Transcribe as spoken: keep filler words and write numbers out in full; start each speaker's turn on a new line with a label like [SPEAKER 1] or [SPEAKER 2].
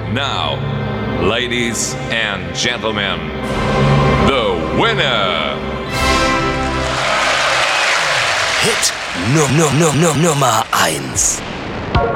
[SPEAKER 1] Now, ladies and gentlemen, the winner.
[SPEAKER 2] Hit nu, nu, nu, nu, Nummer eins.